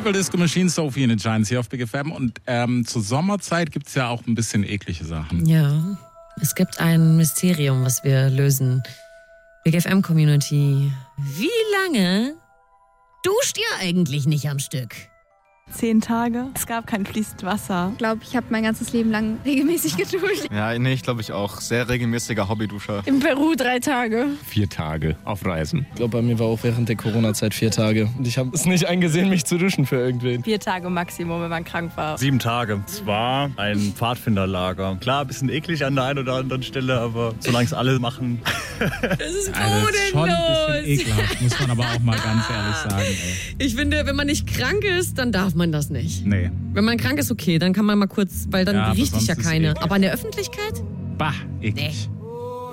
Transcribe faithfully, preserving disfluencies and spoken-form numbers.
Purple Disco Machine, Sophie in the Giants hier auf Big F M. Und ähm, zur Sommerzeit gibt es ja auch ein bisschen eklige Sachen. Ja, es gibt ein Mysterium, was wir lösen. Big F M Community. Wie lange duscht ihr eigentlich nicht am Stück? Zehn Tage. Es gab kein fließend Wasser. Ich glaube, ich habe mein ganzes Leben lang regelmäßig geduscht. Ja, nee, ich glaube ich auch. Sehr regelmäßiger Hobbyduscher. In Peru drei Tage. Vier Tage auf Reisen. Ich glaube, bei mir war auch während der Corona-Zeit vier Tage. Und ich habe es nicht eingesehen, mich zu duschen für irgendwen. Vier Tage Maximum, wenn man krank war. Sieben Tage. Es war ein Pfadfinderlager. Klar, ein bisschen eklig an der einen oder anderen Stelle, aber solange es alle machen. Das ist Also, das ist schon ein bisschen ekelhaft, muss man aber auch mal ganz ehrlich sagen. Ey. Ich finde, wenn man nicht krank ist, dann darf man das nicht. Nee. Wenn man krank ist, okay, dann kann man mal kurz, weil dann Ja, aber riecht dich ja sonst ist keine. eklig. Aber in der Öffentlichkeit? Bah, eklig. Nee.